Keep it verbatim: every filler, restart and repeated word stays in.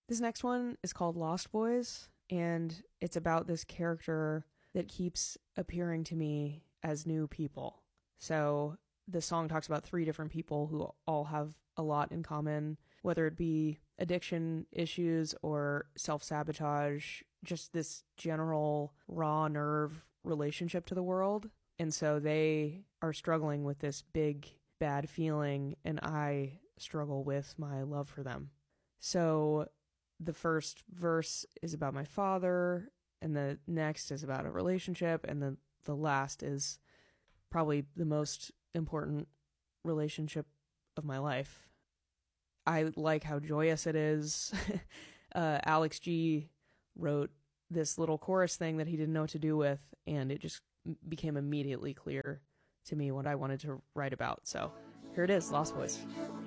This next one is called Lost Boys, and it's about this character that keeps appearing to me as new people. So the song talks about three different people who all have a lot in common, whether it be addiction issues or self-sabotage, just this general raw nerve relationship to the world. And so they are struggling with this big bad feeling, and I struggle with my love for them. So the first verse is about my father, and the next is about a relationship, and then the last is probably the most important relationship of my life. I like how joyous it is. uh, Alex G wrote this little chorus thing that he didn't know what to do with, and it just became immediately clear to me what I wanted to write about. So here it is, Lost Boys.